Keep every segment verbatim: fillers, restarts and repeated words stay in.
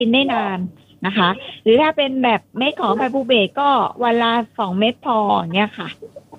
กินได้นานนะคะหรือถ้าเป็นแบบเม็ดของไพบูเบตก็วันละสองเม็ดพออย่างเงี้ยค่ะ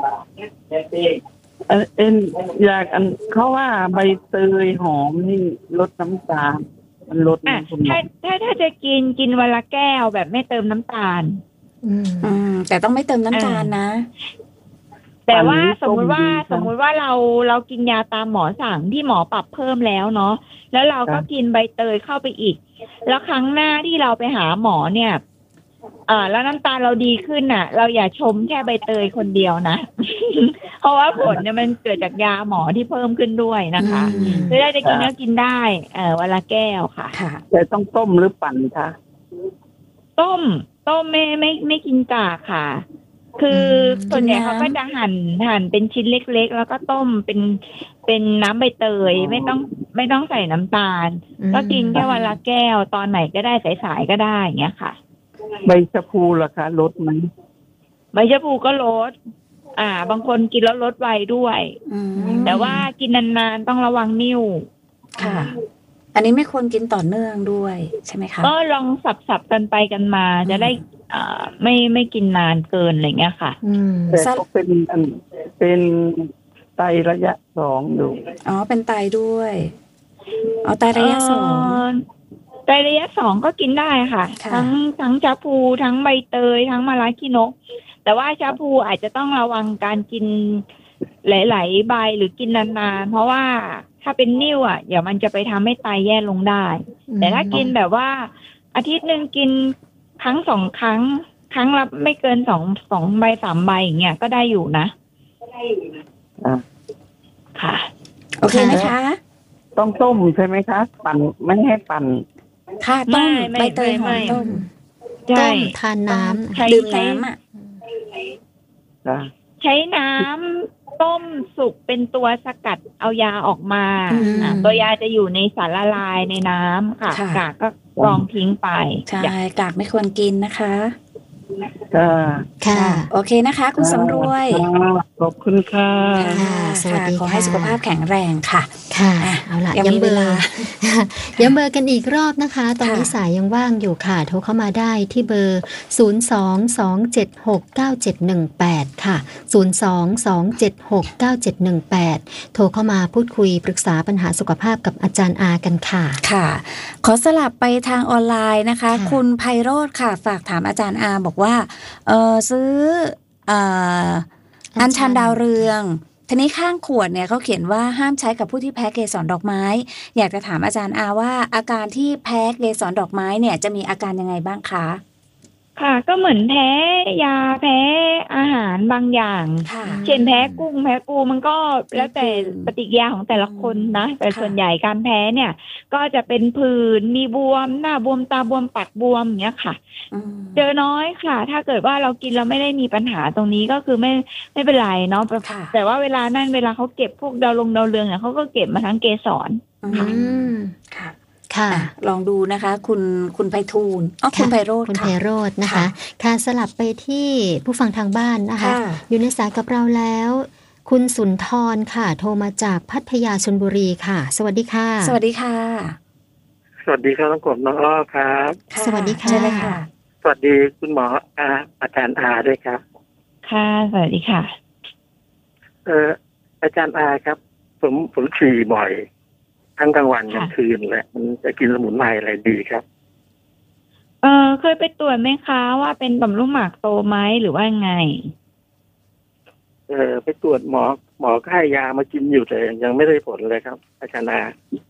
เออเอ็นอยากอันเขาว่าใบเตยหอมนี่ลดน้ำตาลมันลดอ่ะนะคุณหมอถ้าถ้าถ้าจะกินกินวันละแก้วแบบไม่เติมน้ำตาลอืมอืมแต่ต้องไม่เติมน้ำตาลนะแต่ว่าอันนี้สมมุติว่าต้มดีครับสมมุติว่าเราเรากินยาตามหมอสั่งที่หมอปรับเพิ่มแล้วเนาะแล้วเราก็ครับกินใบเตยเข้าไปอีก แล้วครั้งหน้าที่เราไปหาหมอเนี่ยอ่าแล้วน้ำตาลเราดีขึ้นน่ะ เราอย่าชมแค่ใบเตยคนเดียวนะ เพราะว่าผลเนี่ยมันเกิดจากยาหมอที่เพิ่มขึ้นด้วยนะคะอืมคือถ้าจะกินก็กินได้เอ่อวันละแก้วค่ะค่ะแต่ต้องต้มหรือปั่นคะต้มต้มไม่ไม่ไม่กินกากค่ะ คือส่วนใหญ่เขาก็จะหั่นหั่นเป็นชิ้นเล็กๆแล้วก็ต้มเป็นเป็นน้ำใบเตยไม่ต้องไม่ต้องใส่น้ำตาล ก็กินแค่วันละแก้วตอนไหนก็ได้สายๆก็ได้อย่างเงี้ยค่ะใบชะพูล่ะคะลดไหมใบชะพูก็ลด อ่า บางคนกินแล้วลดไวด้วยอืมแต่ว่ากินนานๆต้องระวังนิ่วค่ะ อันนี้ไม่ควรกินต่อเนื่องด้วยใช่ไหมคะก็ลองสับๆกันไปกันมา จะได้อ่าไม่ไม่กินนานเกินอะไรเงี้ยค่ะอืมแต่ก็เป็นอันเป็นไตระยะสองอยู่อ๋อเป็นไตด้วยเอาไตระยะสองเไตรระยะสองก็กินได้ค่ะค่ะทั้งทั้งชาพูทั้งใบเตยทั้งมะระขี้นก แต่ว่าชาพูอาจจะต้องระวังการกินหลายๆใบหรือกินนานๆเพราะว่าถ้าเป็นนิ่วอ่ะเดี๋ยวมันจะไปทำให้ไตแย่ลงได้ แต่ถ้ากินแบบว่า อาทิตย์หนึ่งกินครั้งสองครั้ง ครั้งละไม่เกินสองสองใบสามใบอย่างเงี้ยก็ได้อยู่นะอ่ะค่ะโอเคนะคะต้องต้มใช่ไหมคะ ปั่นไม่ให้ปั่นค่ะต้มไม่ไม่ใบเตยหอไม่มไม่ต้มใช่ต้มทานน้ำใช้ดื่มใช้น้ำอ่ะจ้ะใช้น้ำต้มสุกเป็นตัวสกัดเอายาออกมาอืมอ่ะตัวยาจะอยู่ในสารละลายในน้ำค่ะค่ะกากก็กรองทิ้งไปใช่จ้ะกากไม่ควรกินนะคะจ้ะค่ะโอเคนะคะ คุณสำรวยขอบคุณค่ะค่ะสวัสดีขอให้ค่ะสุขภาพแข็งแรงค่ะค่ะอ่ะเอาละยังมีย้ำเบอเวลาร์ ย้ำเบอร์กันอีกรอบนะคะ ตอนนี้ค่ะสายยังว่างอยู่ค่ะ โทรเข้ามาได้ที่เบอร์ ศูนย์ สอง สอง เจ็ด หก เก้า เจ็ด หนึ่ง แปด ค่ะ ศูนย์ สอง สอง เจ็ด หก เก้า เจ็ด หนึ่ง แปด โทรเข้ามาพูดคุยปรึกษาปัญหาสุขภาพกับอาจารย์อากันค่ะค่ะ ขอสลับไปทางออนไลน์นะคะค่ะคุณไพโรธค่ะ ฝากถามอาจารย์อาบอกว่าเออซื้อเอ่ออัญชันดาวเรือง ทีนี้ข้างขวดเนี่ยเขาเขียนว่าห้ามใช้กับผู้ที่แพ้เกสรดอกไม้ อยากจะถามอาจารย์อาว่าอาการที่แพ้เกสรดอกไม้เนี่ยจะมีอาการยังไงบ้างคะค่ะก็เหมือนแพ้ยาแพ้อาหารบางอย่างค่ะเช่นแพ้กุ้งแพ้ปูมันก็แล้วแต่ปฏิกิริยาของแต่ละคนนะแต่ค่ะส่วนใหญ่การแพ้เนี่ย ก็จะเป็นผื่นมีบวมหน้าบวมตาบวมปากบวมอย่างเงี้ยค่ะอืมเจอน้อยค่ะ ถ้าเกิดว่าเรากินเราไม่ได้มีปัญหาตรงนี้ก็คือไม่ไม่เป็นไรเนาะค่ะแต่ว่าเวลานั่นเวลาเขาเก็บพวกดาวลงดาวเรืองเนี่ยเขาก็เก็บมาทั้งเกสรอือืมมค่ะค่ะอ่ะ ลองดูนะคะ คุณคุณไพฑูรย์อ๋อคุณไพโรธคุณค่ะไพโรจน์นะคะค่ะค่ะสลับไปที่ผู้ฟังทางบ้านนะคะค่ะอยู่ในสายกับเราแล้ว คุณสุนทรค่ะ โทรมาจากพัทยาชลบุรีค่ะ สวัสดีค่ะสวัสดีค่ะสวัสดีครับน้องกบน้องอ้อครับค่ะสวัสดีค่ะเชิญเลยค่ะสวัสดีคุณหมออาอาจารย์อาด้วยครับค่ะสวัสดีค่ะเอออาจารย์อาครับ ผมผมฉี่บ่อย ทั้งกลางวันกลางคืนแหละมันจะกินสมุนไพรอะไรดีครับเออเคยไปตรวจไหมคะว่าเป็นต่อมลูกหมากโตไหมหรือว่าไงเออไปตรวจหมอหมอก็ให้ยามากินอยู่แต่ยังไม่ได้ผลเลยครับ อาจารย์อาย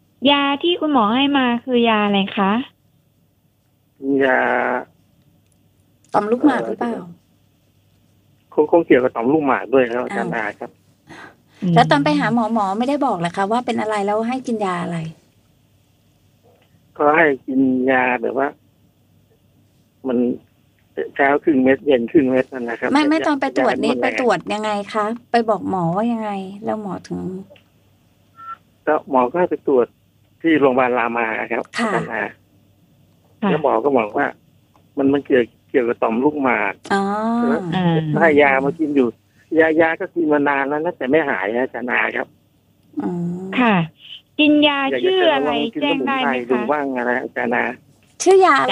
าที่คุณหมอให้มาคือยาอะไรคะยาต่อมลูกหมากหรือเปล่าคงคงเกี่ยวกับต่อมลูกหมากด้วยครับอาจารย์อาครับแล้วตอนไปหาหมอหมอไม่ได้บอกเหรอคะว่าเป็นอะไรแล้วให้กินยาอะไรก็ให้กินยาแบบว่า มันเช้าครึ่งเม็ดเย็นครึ่งเม็ดนั่นนะครับไม่ไม่ตอนไปตรวจนี่ยาไปมันแรงตรวจยังไงคะไปบอกหมอว่ายังไง แล้วหมอถึงก็หมอก็ให้ไปตรวจที่โรงพยาบาลรามาครับอาค่ะจารย์อาค่ะแล้วหมอก็บอกว่า มันมันเกี่ยวเกี่ยวกับต่อมลูกหมากอ๋ออ่าให้ยามากินอยู่ ยายาก็กินมานานแล้วนะแต่ไม่หายนะอาจารย์อาครับอืมค่ะ กินยาอยากจะชื่ออะไรลองกินแจ้สงมุนได้ไพไหรมดูคะบ้างอะไรอาจารย์อาชื่อยา